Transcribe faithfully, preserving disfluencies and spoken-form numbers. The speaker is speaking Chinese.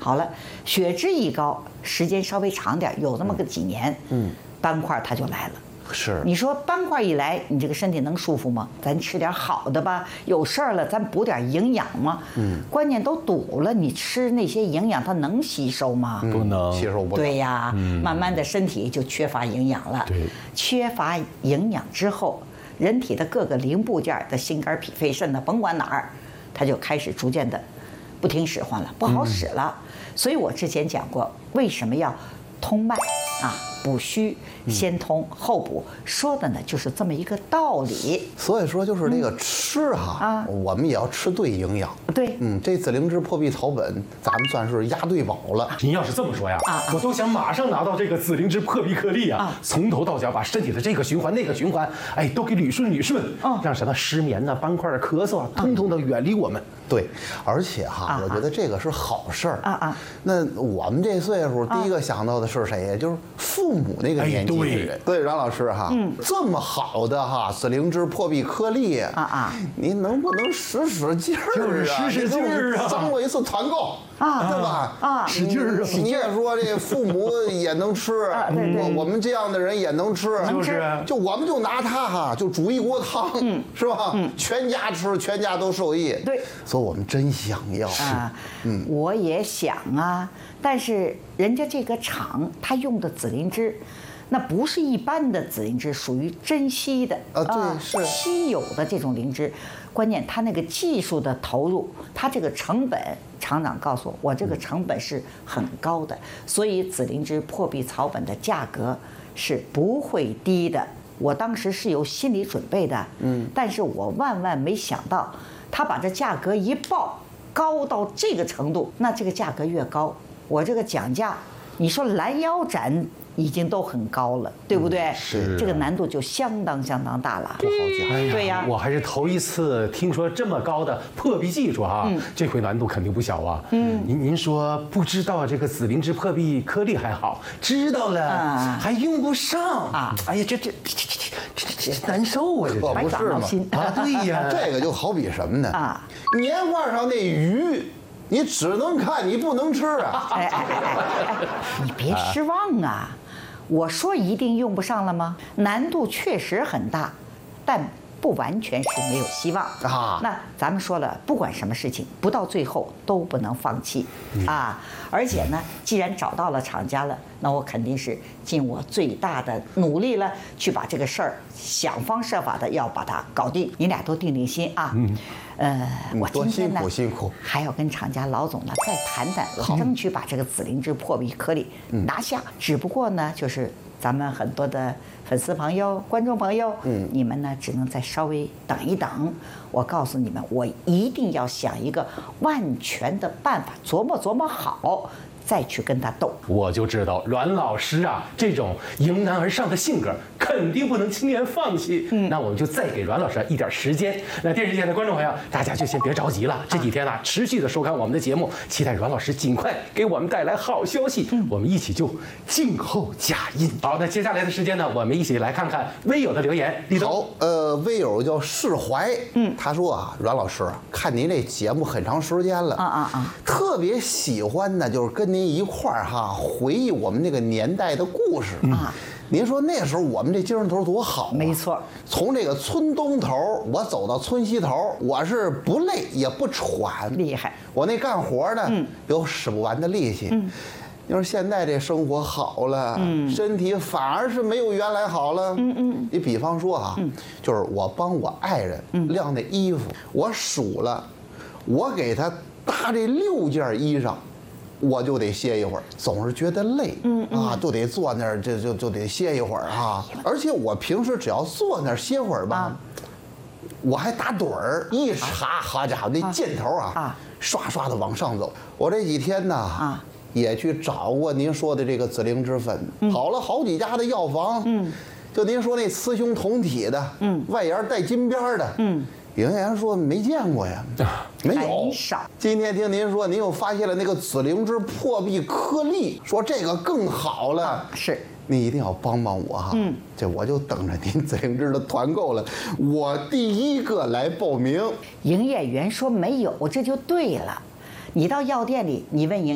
好了，血脂一高，时间稍微长点，有那么个几年，嗯，斑块它就来了。 是， 你说斑块一来，你这个身体能舒服吗？咱吃点好的吧，有事儿了咱补点营养嘛。嗯，关键都堵了，你吃那些营养它能吸收吗？ 不能吸收不了。 对呀，嗯、慢慢的身体就缺乏营养了。 对， 缺乏营养之后，人体的各个零部件的心肝脾肺肾的，甭管哪儿，它就开始逐渐的不听使唤了，不好使了。嗯、所以我之前讲过，为什么要通脉啊？补虚先通后补，说的呢就是这么一个道理。 所以说就是这个吃哈，啊，我们也要吃对营养。 对， 嗯，这紫灵芝破壁草本，咱们算是押对宝了。 您要是这么说呀，我都想马上拿到这个紫灵芝破壁颗粒啊，从头到脚把身体的这个循环那个循环，哎，都给捋顺捋顺，让什么失眠呐、斑块、咳嗽啊，通通的远离我们。 对，而且哈，我觉得这个是好事儿啊啊。 那我们这岁数，第一个想到的是谁呀？就是父母那个年纪的人。对，阮老师哈，嗯，这么好的哈紫灵芝破壁颗粒啊啊，您能不能使使劲儿啊？ 就是使使劲儿啊！ 张罗一次团购啊，对吧？ 啊， 使劲儿啊！ 你也说这父母也能吃，我我们这样的人也能吃， 就是就我们就拿它哈，就煮一锅汤，是吧？全家吃，全家都受益。 对。 所以我们真想要啊，嗯，我也想啊，但是人家这个厂他用的紫灵芝，那不是一般的紫灵芝，属于珍稀的啊，对，是稀有的这种灵芝。关键他那个技术的投入，他这个成本，厂长告诉我，我这个成本是很高的，所以紫灵芝破壁草本的价格是不会低的。我当时是有心理准备的，嗯，但是我万万没想到。他把这价格一报高到这个程度，那这个价格越高，我这个讲价，你说拦腰斩已经都很高了，对不对？ 是， 这个难度就相当相当大了。 不好讲。 哎呀， 对呀， 我还是头一次听说这么高的破壁技术啊，嗯、这回难度肯定不小啊。嗯，您您说不知道这个紫灵芝破壁颗粒还好，知道了、啊、还用不上啊！哎呀，这这这这这这难受啊！这可不是吗？ 啊，对呀， 这个就好比什么呢？啊，年画上那鱼。你只能看，你不能吃啊！哎哎哎哎， 你别失望啊！我说一定用不上了吗？难度确实很大，但不完全是没有希望啊。那咱们说了，不管什么事情，不到最后都不能放弃啊！而且呢，既然找到了厂家了，那我肯定是尽我最大的努力了，去把这个事儿想方设法的要把它搞定。你俩都定定心啊！嗯。呃，我今天呢辛苦辛苦， 还要跟厂家老总呢再谈谈，我争取把这个紫灵芝破壁颗粒拿下。只不过呢，就是咱们很多的粉丝朋友、观众朋友，嗯，你们呢只能再稍微等一等。我告诉你们，我一定要想一个万全的办法，琢磨琢磨好。再去跟他斗， 我就知道阮老师啊，这种迎难而上的性格肯定不能轻言放弃。嗯，那我们就再给阮老师一点时间。那电视前的观众朋友，大家就先别着急了，这几天呢、啊，持续的收看我们的节目，期待阮老师尽快给我们带来好消息。嗯，我们一起就静候佳音。好，那接下来的时间呢，我们一起来看看微友的留言。 好，呃，微友叫释怀，嗯，他说啊，阮老师看您这节目很长时间了，啊啊啊，特别喜欢呢，就是跟您。您一块儿哈回忆我们那个年代的故事啊！您说那时候我们这精神头多好啊！ 没错，从这个村东头我走到村西头，我是不累也不喘， 厉害！ 我那干活呢，嗯、有使不完的力气。嗯，你说现在这生活好了，嗯，身体反而是没有原来好了。嗯嗯，你比方说哈、啊，嗯、就是我帮我爱人晾那衣服，我数了，我给他搭这六件衣裳。我就得歇一会儿，总是觉得累，嗯啊，就得坐那儿，就就就得歇一会儿啊。而且我平时只要坐那儿歇会儿吧，啊、我还打盹儿，一插，好家伙，那劲头啊，啊刷刷的往上走。我这几天呢，啊，也去找过您说的这个紫灵芝粉，嗯、跑了好几家的药房，嗯，就您说那雌雄同体的，嗯，外沿带金边的，嗯。营业员说没见过呀，没有。 很少。 今天听您说，您又发现了那个紫灵芝破壁颗粒，说这个更好了。啊、 是， 你一定要帮帮我哈。嗯，这我就等着您紫灵芝的团购了，我第一个来报名。 营业员说没有，这就对了。你到药店里，你问营。